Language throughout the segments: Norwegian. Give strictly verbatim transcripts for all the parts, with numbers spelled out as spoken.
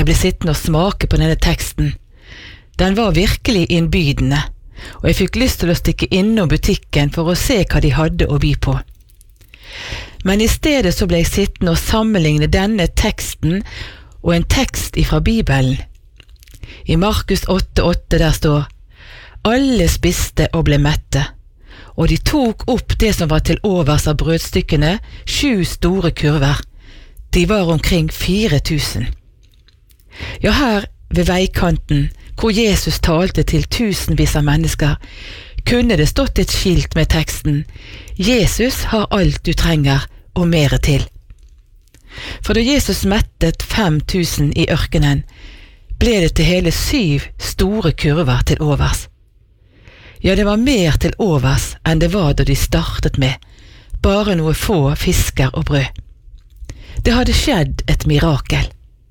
Jeg ble sittende og smake på denne teksten. Den var virkelig innbydende, og jeg fikk lyst til å stikke innom butikken for å se hva de hadde å by på. Men i stedet så ble jeg sittende og sammenligne denne teksten og en tekst ifra Bibelen. I Markus åtte åtte der står: Alle spiste og ble mette, og de tok opp det som var til overs av brødstykkene, sju store kurver. De var omkring fire tusen. Ja, her ved veikanten, hvor Jesus talte til tusenvis av mennesker, kunne det stått et skilt med teksten: Jesus har alt du trenger og mere til. For da Jesus mettet fem tusen i ørkenen, ble det til hele syv store kurver til overs. Ja, det var mer til overs enn det var da de startet med, bare noe få fisker og brød. Det hadde skjedd et mirakel.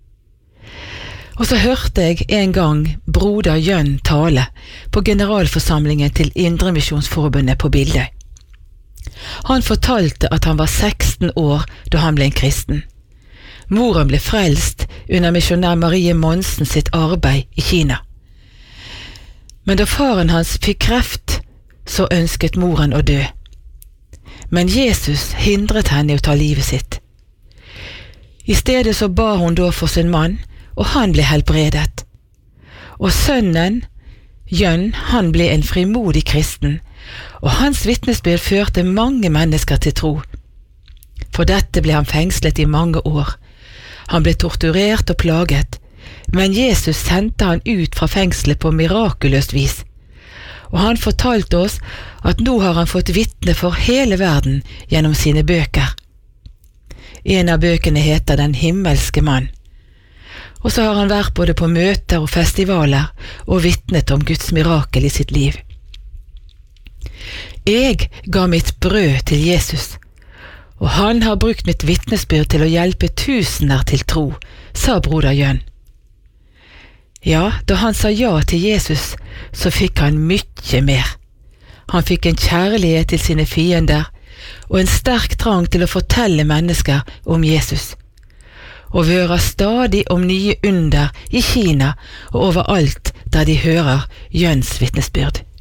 Og så hørte jeg en gang broder Jønn tale på generalforsamlingen til Indremisjonsforbundet på Bildøy. Han fortalte at han var seksten år da han ble en kristen. Moren ble frelst under misjonær Marie Monsen sitt arbeid i Kina. Men da faren hans fikk kreft, så ønsket moren å dø. Men Jesus hindret henne i å ta livet sitt. I stedet så ba hun da for sin mann, og han ble helbredet. Og sønnen, Jønn, han ble en frimodig kristen, og hans vitnesbyrd førte mange mennesker til tro. For dette ble han fengslet i mange år. Han ble torturert og plaget, men Jesus sendte han ut fra fengselet på mirakuløst vis. Og han fortalte oss at nå har han fått vitne for hele verden gjennom sine bøker. En av bøkene heter Den himmelske mann. Og så har han vært både på møter og festivaler og vitnet om Guds mirakel i sitt liv. Jeg ga mitt brød til Jesus, og han har brukt mitt vitnesbyrd til å hjelpe tusener til tro, sa broder Jønn. Ja, da han sa ja til Jesus, så fikk han mye mer. Han fikk en kjærlighet til sine fiender, og en sterk trang til å fortelle mennesker om Jesus. Og vi hører stadig om nye under i Kina og overalt der de hører Jønns vitnesbyrd.